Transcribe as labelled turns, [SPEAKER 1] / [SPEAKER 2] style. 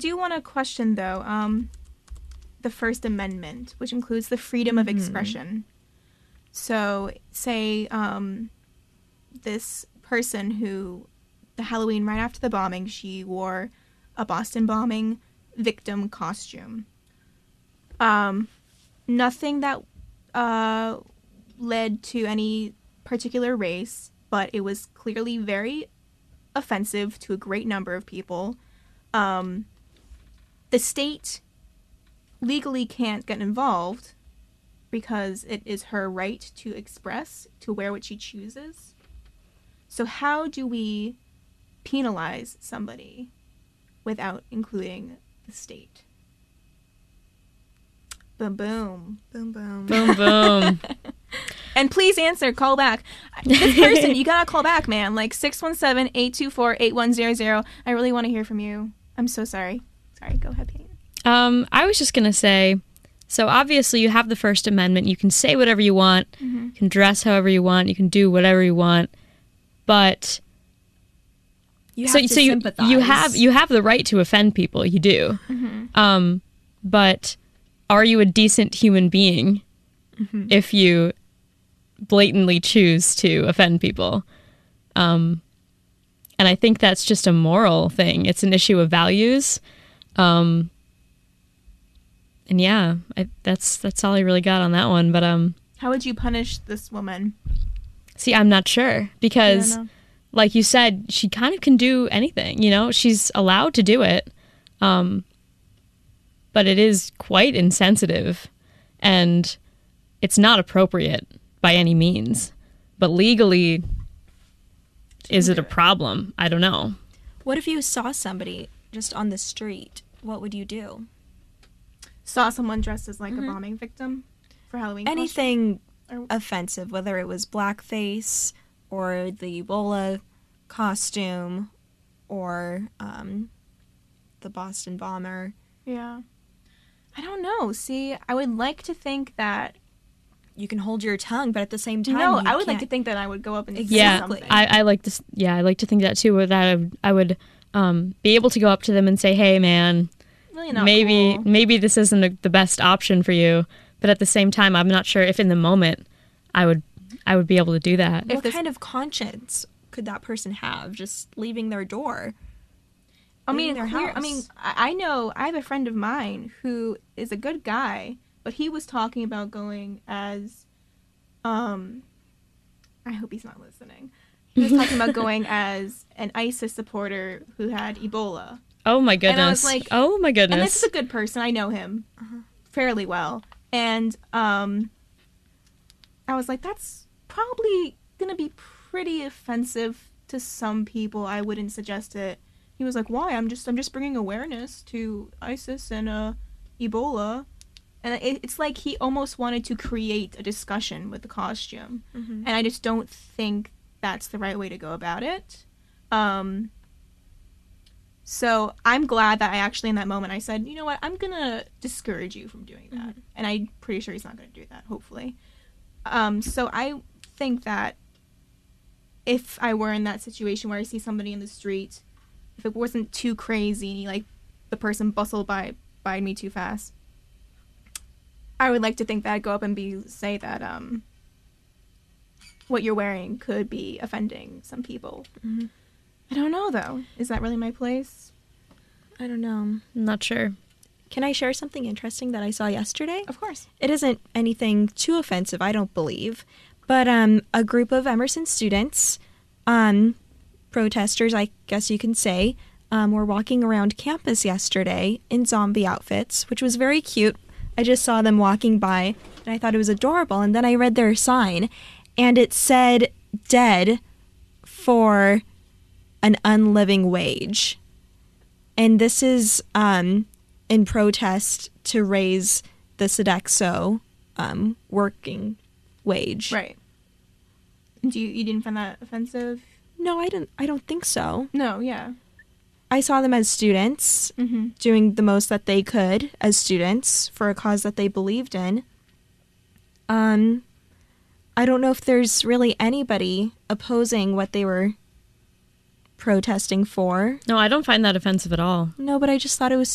[SPEAKER 1] do want to question, though, the First Amendment, which includes the freedom of expression. So, say this person who, the Halloween right after the bombing, she wore a Boston bombing victim costume. Nothing that led to any particular race, but it was clearly very offensive to a great number of people. The state legally can't get involved because it is her right to express, to wear what she chooses. So how do we penalize somebody without including the state? Boom, boom. Boom, boom.
[SPEAKER 2] Boom, boom.
[SPEAKER 1] And please answer, call back. This person, you gotta call back, man. Like 617-824-8100. I really want to hear from you. I'm so sorry. Sorry, go ahead, Peyton.
[SPEAKER 2] I was just going to say, so obviously you have the First Amendment. You can say whatever you want. You can dress however you want. You can do whatever you want. But
[SPEAKER 3] you have to sympathize.
[SPEAKER 2] You have the right to offend people. You do. But are you a decent human being if you blatantly choose to offend people? And I think that's just a moral thing. It's an issue of values. And yeah, that's all I really got on that one. But
[SPEAKER 1] how would you punish this woman?
[SPEAKER 2] See, I'm not sure because, like you said, she kind of can do anything. You know, she's allowed to do it, but it is quite insensitive, and it's not appropriate by any means. But legally, is it a problem? I don't know.
[SPEAKER 3] What if you saw somebody just on the street? What would you do?
[SPEAKER 1] Saw someone dressed as like a bombing victim for Halloween?
[SPEAKER 3] Anything offensive, whether it was blackface or the Ebola costume or the Boston bomber.
[SPEAKER 1] Yeah. I don't know. See, I would like to think that
[SPEAKER 3] you can hold your tongue, but at the same time,
[SPEAKER 1] I would like to think that I would go up and say something.
[SPEAKER 2] I like this. Yeah, I like to think that too. That I would be able to go up to them and say, "Hey, man,
[SPEAKER 1] really not
[SPEAKER 2] maybe
[SPEAKER 1] cool.
[SPEAKER 2] Maybe this isn't the best option for you." But at the same time, I'm not sure if in the moment I would be able to do that.
[SPEAKER 3] What kind of conscience could that person have just leaving their door?
[SPEAKER 1] I mean, I know I have a friend of mine who is a good guy, but he was talking about going as, I hope he's not listening. He was talking about going as an ISIS supporter who had Ebola.
[SPEAKER 2] Oh my goodness!
[SPEAKER 1] And I was like,
[SPEAKER 2] oh my goodness!
[SPEAKER 1] And this is a good person. I know him fairly well, and I was like, that's probably gonna be pretty offensive to some people. I wouldn't suggest it. He was like, why? I'm just bringing awareness to ISIS and Ebola. And it's like he almost wanted to create a discussion with the costume. And I just don't think that's the right way to go about it. So I'm glad that I actually, in that moment, I said, you know what, I'm going to discourage you from doing that. And I'm pretty sure he's not going to do that, hopefully. So I think that if I were in that situation where I see somebody in the street, if it wasn't too crazy, like the person bustled by me too fast, I would like to think that I'd go up and say that what you're wearing could be offending some people. I don't know, though. Is that really my place?
[SPEAKER 3] I don't know.
[SPEAKER 2] I'm not sure.
[SPEAKER 3] Can I share something interesting that I saw yesterday?
[SPEAKER 1] Of course.
[SPEAKER 3] It isn't anything too offensive, I don't believe. But a group of Emerson students, protesters, I guess you can say, were walking around campus yesterday in zombie outfits, which was very cute. I just saw them walking by, and I thought it was adorable. And then I read their sign, and it said, "Dead for an unliving wage." And this is in protest to raise the Sodexo working wage.
[SPEAKER 1] Right. And you didn't find that offensive?
[SPEAKER 3] No, I don't think so.
[SPEAKER 1] No, yeah.
[SPEAKER 3] I saw them as students doing the most that they could as students for a cause that they believed in. I don't know if there's really anybody opposing what they were protesting for.
[SPEAKER 2] No, I don't find that offensive at all.
[SPEAKER 3] No, but I just thought it was